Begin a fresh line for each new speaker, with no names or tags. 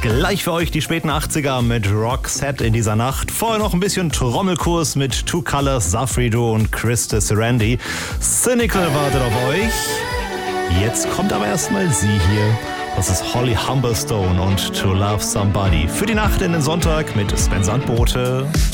Gleich für euch die späten 80er mit Roxette in dieser Nacht. Vorher noch ein bisschen Trommelkurs mit Two Colors, Safrido und Krista Sarandon. Cynical wartet auf euch. Jetzt kommt aber erstmal sie hier. Das ist Holly Humberstone und To Love Somebody. Für die Nacht in den Sonntag mit Sven Sandbote.